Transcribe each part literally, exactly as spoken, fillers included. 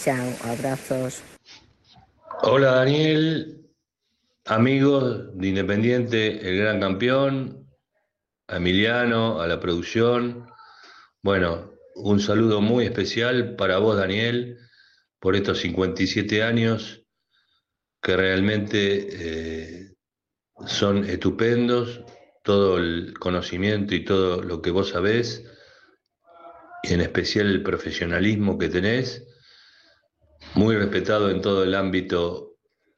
Chao, abrazos. Hola Daniel, amigos de Independiente, el gran campeón, a Emiliano, a la producción. Bueno, un saludo muy especial para vos, Daniel, por estos cincuenta y siete años que realmente eh, son estupendos, todo el conocimiento y todo lo que vos sabés, y en especial el profesionalismo que tenés, muy respetado en todo el ámbito,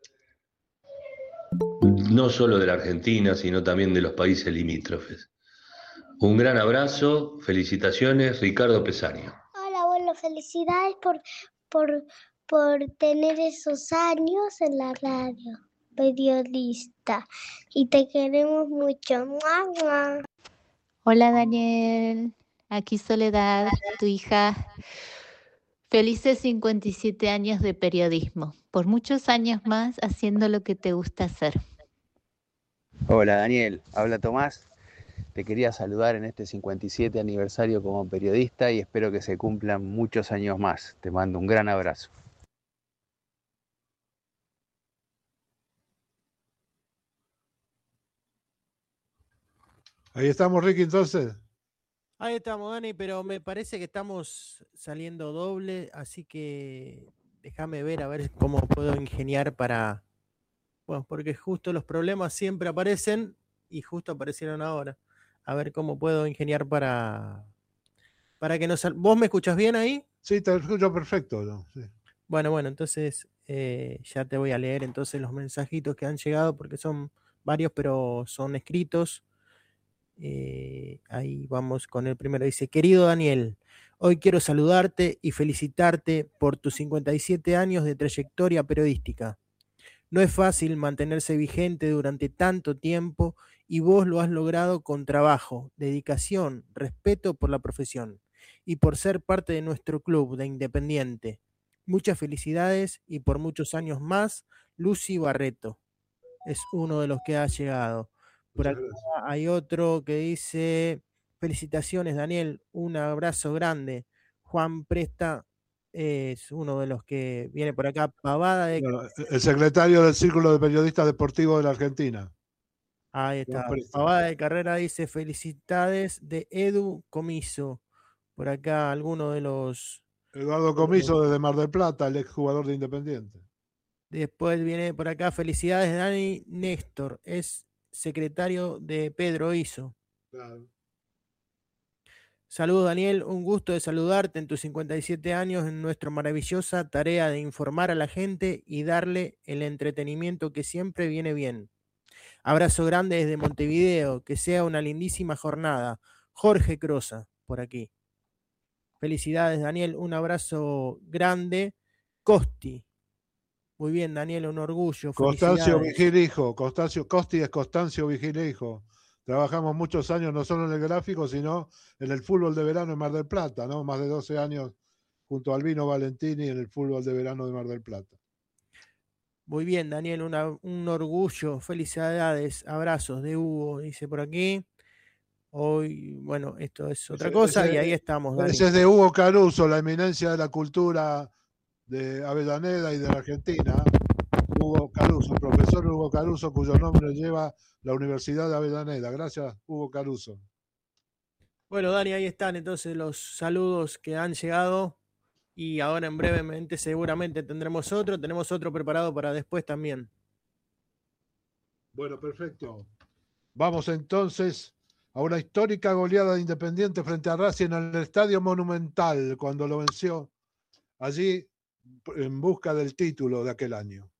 no solo de la Argentina, sino también de los países limítrofes. Un gran abrazo, felicitaciones, Ricardo Pesario. Hola, bueno, felicidades por, por, por tener esos años en la radio, periodista. Y te queremos mucho. ¡Mua, mua! Hola Daniel, aquí Soledad, tu hija. Felices cincuenta y siete años de periodismo, por muchos años más haciendo lo que te gusta hacer. Hola Daniel, habla Tomás. Te quería saludar en este cincuenta y siete aniversario como periodista y espero que se cumplan muchos años más. Te mando un gran abrazo. Ahí estamos, Ricky, entonces. Ahí estamos, Dani, pero me parece que estamos saliendo doble, así que déjame ver a ver cómo puedo ingeniar para... Bueno, porque justo los problemas siempre aparecen y justo aparecieron ahora. A ver cómo puedo ingeniar para, para que nos... ¿Vos me escuchás bien ahí? Sí, te escucho perfecto. ¿No? Sí. Bueno, bueno, entonces eh, ya te voy a leer entonces los mensajitos que han llegado porque son varios, pero son escritos. Eh, ahí vamos con el primero. Dice: querido Daniel, hoy quiero saludarte y felicitarte por tus cincuenta y siete años de trayectoria periodística. No es fácil mantenerse vigente durante tanto tiempo y vos lo has logrado con trabajo, dedicación, respeto por la profesión y por ser parte de nuestro club de Independiente. Muchas felicidades y por muchos años más. Lucy Barreto es uno de los que ha llegado. Por acá hay otro que dice: felicitaciones Daniel, un abrazo grande. Juan Presta es uno de los que viene por acá. Pavada de... Bueno, el secretario del Círculo de Periodistas Deportivos de la Argentina. Ahí está. Pavada de Carrera dice: felicidades de Edu Comiso. Por acá alguno de los... Eduardo Comiso desde Mar del Plata, el exjugador de Independiente. Después viene por acá: felicidades Dani Néstor, es secretario de Pedro Iso. Claro. Saludos Daniel, un gusto de saludarte en tus cincuenta y siete años en nuestra maravillosa tarea de informar a la gente y darle el entretenimiento que siempre viene bien. Abrazo grande desde Montevideo, que sea una lindísima jornada. Jorge Crosa, por aquí. Felicidades Daniel, un abrazo grande. Costi. Muy bien Daniel, un orgullo. Constancio Vigil Hijo, Constancio, Costi es Constancio Vigil Hijo. Trabajamos muchos años no solo en el gráfico, sino en el fútbol de verano en Mar del Plata, ¿no? Más de doce años junto a Albino Valentini en el fútbol de verano de Mar del Plata. Muy bien, Daniel, una, un orgullo, felicidades, abrazos de Hugo, dice por aquí. Hoy, bueno, esto es otra ese, cosa ese, y ahí estamos, Dani. Ese es de Hugo Caruso, la eminencia de la cultura de Avellaneda y de la Argentina. Hugo Caruso, profesor Hugo Caruso, cuyo nombre lleva la Universidad de Avellaneda. Gracias, Hugo Caruso. Bueno, Dani, ahí están entonces los saludos que han llegado y ahora en brevemente seguramente tendremos otro. Tenemos otro preparado para después también. Bueno, perfecto. Vamos entonces a una histórica goleada de Independiente frente a Racing en el Estadio Monumental, cuando lo venció allí en busca del título de aquel año.